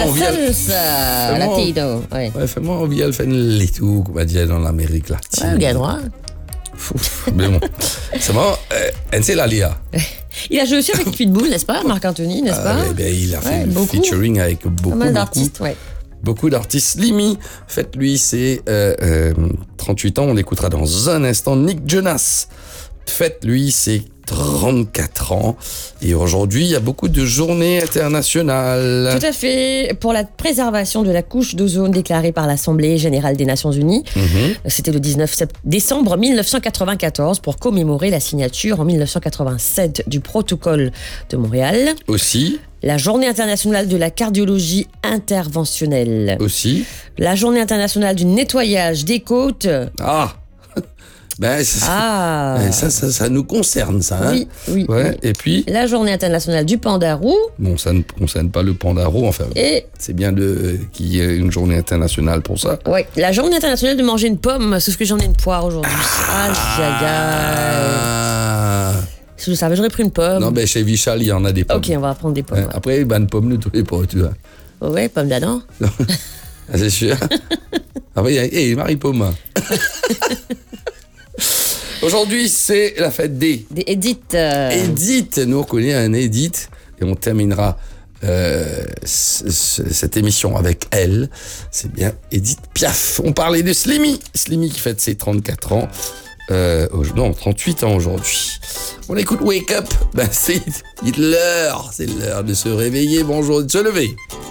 envia. salsa latino. Ouais. Ouais, fais-moi envia le fenlito, comme on dit dans l'Amérique latine. Ouais, le gars droit. Mais bon, c'est bon. C'est la Lia. Il a joué aussi avec Pitbull, n'est-ce pas, Marc-Anthony, n'est-ce pas? Il a fait beaucoup. featuring avec Pas mal d'artistes, ouais. beaucoup d'artistes. Slimy, faites-lui ses 38 ans. On l'écoutera dans un instant. Nick Jonas, faites-lui ses 34 ans. Et aujourd'hui, il y a beaucoup de journées internationales. Tout à fait. Pour la préservation de la couche d'ozone déclarée par l'Assemblée générale des Nations Unies. C'était le 19 décembre 1994 pour commémorer la signature en 1987 du protocole de Montréal. Aussi. La journée internationale de la cardiologie interventionnelle. Aussi. La journée internationale du nettoyage des côtes. Ah. Ça nous concerne, ça. Hein? Oui. Et puis, La journée internationale du pandarou. bon, ça ne concerne pas le pandaro, enfin. Et C'est bien qu'il y ait une journée internationale pour ça. ouais, la journée internationale de manger une pomme, sauf que j'en ai une poire aujourd'hui. Si je savais, j'aurais pris une pomme. Non, chez Vichal, il y en a des pommes. Ok, on va prendre des pommes. Ouais. Après, une pomme ne tous les pas, tu vois. Ouais, pomme d'Adam. C'est sûr. Après, il y a Marie-Pomme. Aujourd'hui, c'est la fête des Edith. Edith. Nous, on connaît un Edith et on terminera cette émission avec elle. C'est bien Edith Piaf. On parlait de Slimy. Slimy qui fête ses 34 ans. Non, 38 ans aujourd'hui. On écoute Wake Up. C'est l'heure. C'est l'heure de se réveiller. Bonjour, de se lever.